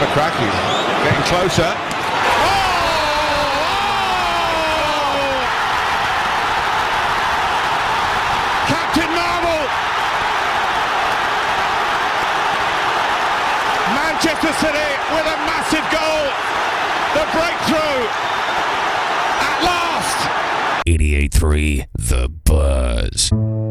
Cracking, getting closer. Captain Marvel! Manchester City with a massive goal. The breakthrough at last. 88.3 The Buzz.